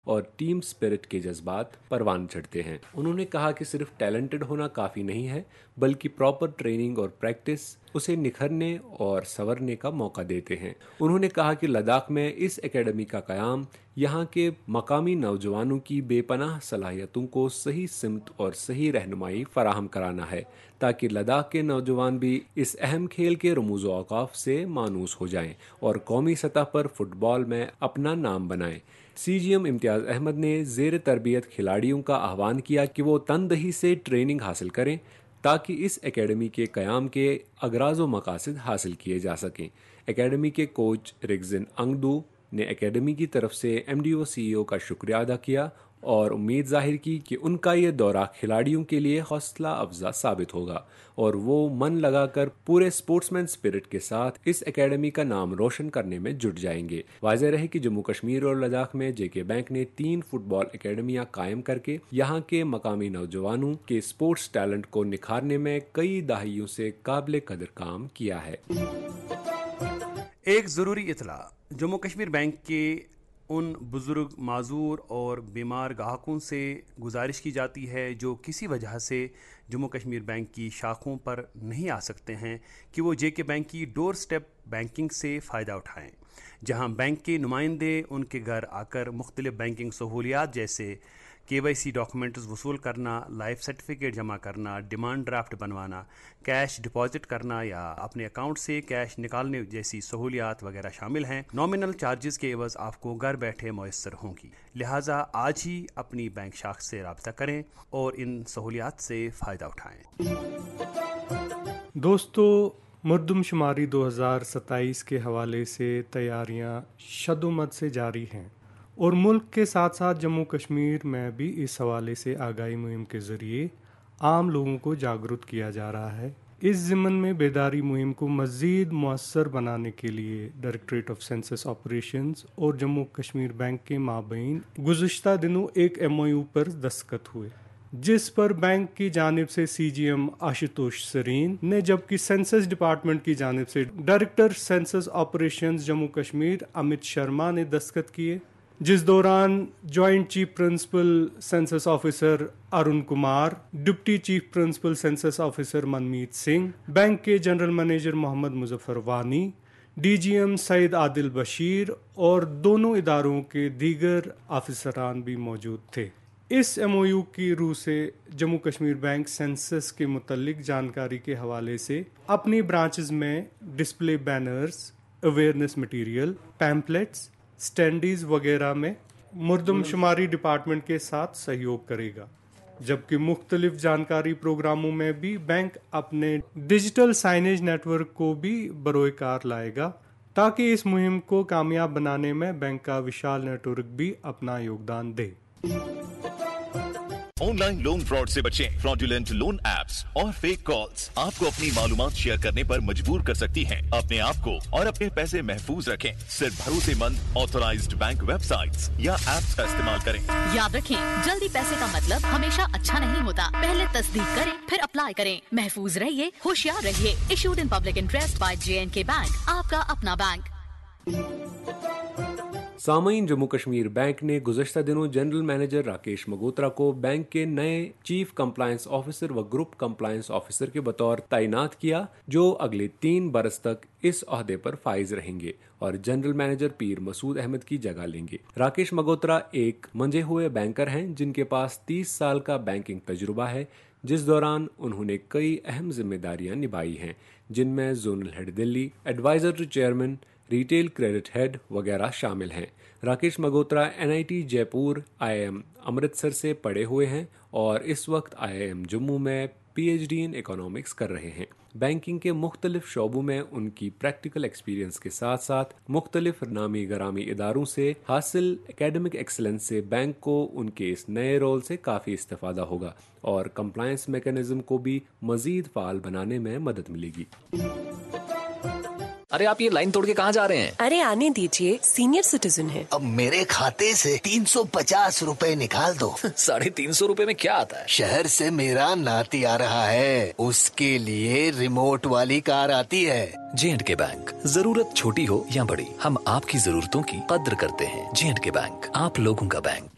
और team spirit के जज्बात परवान चढ़ते हैं। उन्होंने कहा कि सिर्फ टैलेंटेड होना काफ़ी नहीं है, बल्कि प्रॉपर ट्रेनिंग और प्रैक्टिस उसे निखरने और संवरने का मौका देते हैं। उन्होंने कहा कि लद्दाख में इस एकेडमी का क़याम यहाँ के मकामी नौजवानों की बेपनाह सलाहियतों को सही सिमत और सही रहनुमाई फराहम कराना है, ताकि लद्दाख के नौजवान भी इस अहम खेल के रमूज़ व औक़ाफ़ से मानूस हो जाएं और कौमी सतह पर फुटबॉल में अपना नाम बनाएं। सीजीएम इम्तियाज़ अहमद ने ज़ेर तरबियत खिलाड़ियों का आह्वान किया कि वो तनदही से ट्रेनिंग हासिल करें ताकि इस एकेडमी के क़याम के अगराज़ व मकासद हासिल किए जा सकें। एकेडमी के कोच रिगजिन अंगदू ने एकेडमी की तरफ से एमडीओ सीईओ का शुक्रिया अदा किया और उम्मीद जाहिर की कि उनका ये दौरा खिलाड़ियों के लिए हौसला अफजा साबित होगा और वो मन लगाकर पूरे स्पोर्ट्समैन स्पिरिट के साथ इस एकेडमी का नाम रोशन करने में जुट जाएंगे। वाज़ेह रहे कि जम्मू कश्मीर और लद्दाख में जेके बैंक ने 3 फुटबॉल एकेडमियां कायम करके यहाँ के मकामी नौजवानों के स्पोर्ट्स टैलेंट को निखारने में कई दहाइयों से काबिल कदर काम किया है। एक ज़रूरी इतला, जम्मू कश्मीर बैंक के उन बुज़ुर्ग, माजूर और बीमार ग्राहकों से गुजारिश की जाती है जो किसी वजह से जम्मू कश्मीर बैंक की शाखों पर नहीं आ सकते हैं कि वो जेके बैंक की डोर स्टेप बैंकिंग से फ़ायदा उठाएं, जहां बैंक के नुमाइंदे उनके घर आकर मुख्तलिफ बैंकिंग सहूलियात जैसे KYC डॉक्यूमेंट्स वसूल करना, लाइफ सर्टिफिकेट जमा करना, डिमांड ड्राफ्ट बनवाना, कैश डिपॉजिट करना या अपने अकाउंट से कैश निकालने जैसी सहूलियात वगैरह शामिल हैं। नॉमिनल चार्जेस के एवज आपको घर बैठे मुयस्सर होंगी, लिहाजा आज ही अपनी बैंक शाख से रब्ता करें और इन सहूलियात से फ़ायदा उठाएं। दोस्तों, मरदमशुमारी 2027 के हवाले से तैयारियां शदुमत से जारी हैं और मुल्क के साथ साथ जम्मू कश्मीर में भी इस हवाले से आगाही मुहिम के ज़रिए आम लोगों को जागरूक किया जा रहा है। इस ज़िम्मन में बेदारी मुहिम को मज़ीद मुअस्सर बनाने के लिए डायरेक्टरेट ऑफ सेंसस ऑपरेशंस और जम्मू कश्मीर बैंक के माबैन गुज़िश्ता दिनों एक MOU पर दस्तखत हुए, जिस पर बैंक की जानिब से CGM आशुतोष सरीन ने, जबकि सेंसस डिपार्टमेंट की जानिब से director census operations Jammu Kashmir Amit Sharma ने दस्तखत किए, जिस दौरान joint chief principal census officer Arun Kumar, deputy chief principal census officer मनमीत सिंह, बैंक के जनरल मैनेजर मोहम्मद मुजफ्फर वानी, DGM सईद आदिल बशीर और दोनों इदारों के दीगर अफसरान भी मौजूद थे। इस MOU की रूह से जम्मू कश्मीर बैंक सेंसस के मुतल्लिक जानकारी के हवाले से अपनी ब्रांचेस में display banners, awareness material, pamphlets, स्टैंडीज वगैरह में मरदमशुमारी डिपार्टमेंट के साथ सहयोग करेगा, जबकि मुख्तलिफ जानकारी प्रोग्रामों में भी बैंक अपने डिजिटल साइनेज नेटवर्क को भी बरोएकार लाएगा, ताकि इस मुहिम को कामयाब बनाने में बैंक का विशाल नेटवर्क भी अपना योगदान दे। ऑनलाइन लोन फ्रॉड से बचें। फ्रॉडुलेंट लोन ऐप्स और फेक कॉल्स आपको अपनी मालूमात शेयर करने पर मजबूर कर सकती हैं। अपने आप को और अपने पैसे महफूज रखें। सिर्फ भरोसेमंद ऑथराइज्ड बैंक वेबसाइट्स या ऐप्स का इस्तेमाल करें। याद रखें, जल्दी पैसे का मतलब हमेशा अच्छा नहीं होता। पहले तस्दीक करें, फिर अप्लाई करें। महफूज रहिए, होशियार रहिए। Issued in public interest by J&K bank, आपका अपना बैंक। सामईन, जम्मू कश्मीर बैंक ने गुज़श्ता दिनों जनरल मैनेजर राकेश मगोत्रा को बैंक के नए चीफ कंप्लायंस ऑफिसर व ग्रुप कंप्लायंस ऑफिसर के बतौर तैनात किया, जो अगले 3 बरस तक इस ओहदे पर फाइज रहेंगे और जनरल मैनेजर पीर मसूद अहमद की जगह लेंगे। राकेश मगोत्रा एक मंजे हुए बैंकर हैं जिनके पास 30 साल का बैंकिंग तजुर्बा है, जिस दौरान उन्होंने कई अहम जिम्मेदारियां निभाई हैं, जिनमें zonal head Delhi, adviser to chairman, retail credit head वगैरह शामिल हैं। राकेश मगोत्रा NIT जयपुर, IIM अमृतसर से पढ़े हुए हैं और इस वक्त IIM जम्मू में PhD इन इकोनॉमिक्स कर रहे हैं। बैंकिंग के मुख्तलिफ शोबों में उनकी प्रैक्टिकल एक्सपीरियंस के साथ साथ मुख्तलिफ नामी गरामी इदारों से हासिल एकेडमिक एक्सलेंस से बैंक को उनके इस नए रोल से काफ़ी इस्तेफादा होगा और कंप्लायंस मैकेनिज्म को भी मजीद फाल बनाने में मदद मिलेगी। अरे आप ये लाइन तोड़ के कहाँ जा रहे हैं? अरे आने दीजिए, सीनियर सिटीजन है। अब मेरे खाते से 350 रुपए निकाल दो। 350 रुपए में क्या आता है? शहर से मेरा नाती आ रहा है, उसके लिए रिमोट वाली कार आती है। J&K बैंक, जरूरत छोटी हो या बड़ी, हम आपकी जरूरतों की कद्र करते हैं। J&K बैंक, आप लोगों का बैंक।